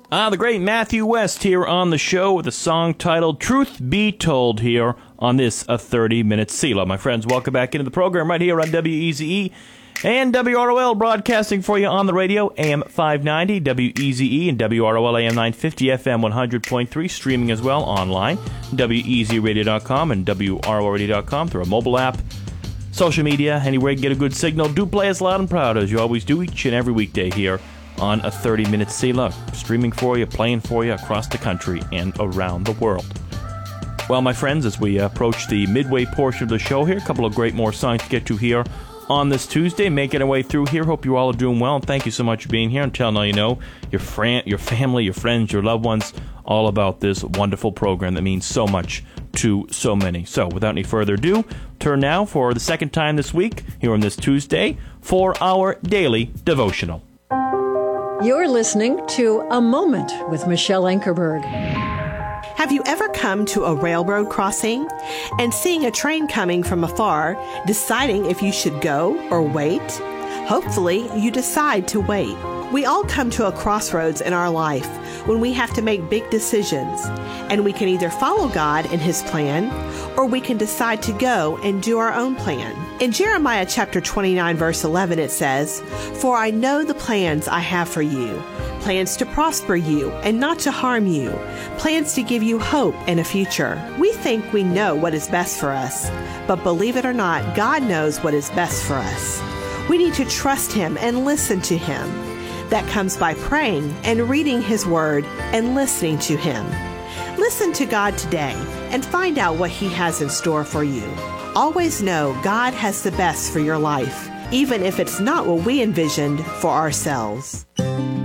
The great Matthew West here on the show with a song titled Truth Be Told here on this 30-minute Selah. My friends, welcome back into the program right here on WEZE and WROL, broadcasting for you on the radio, AM 590, WEZE, and WROL AM 950, FM 100.3, streaming as well online, WEZRadio.com and WROLradio.com through a mobile app, social media, anywhere you can get a good signal. Do play us loud and proud, as you always do each and every weekday here on a 30-minute Selah, streaming for you, playing for you across the country and around the world. Well, my friends, as we approach the midway portion of the show here, a couple of great more songs to get to here on this Tuesday, making our way through here. Hope you all are doing well, and thank you so much for being here and telling all you know, your family, your friends, your loved ones, all about this wonderful program that means so much to so many. So, without any further ado, turn now for the second time this week, here on this Tuesday, for our daily devotional. You're listening to A Moment with Michelle Ankerberg. Have you ever come to a railroad crossing and seeing a train coming from afar, deciding if you should go or wait? Hopefully, you decide to wait. We all come to a crossroads in our life when we have to make big decisions, and we can either follow God and His plan, or we can decide to go and do our own plan. In Jeremiah chapter 29, verse 11, it says, "For I know the plans I have for you, plans to prosper you and not to harm you, plans to give you hope and a future." We think we know what is best for us, but believe it or not, God knows what is best for us. We need to trust Him and listen to Him. That comes by praying and reading His Word and listening to Him. Listen to God today and find out what He has in store for you. Always know God has the best for your life, even if it's not what we envisioned for ourselves.